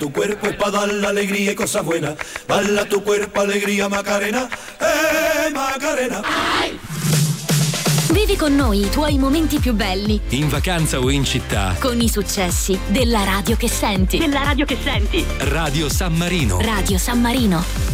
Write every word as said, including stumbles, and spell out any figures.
tu cuerpo es pa' dar la alegría y cosas buenas. Bala tu cuerpo, alegría, Macarena, eh, Macarena. Vivi con noi i tuoi momenti più belli. In vacanza o in città. Con i successi della radio che senti. Della radio che senti. Radio San Marino. Radio San Marino.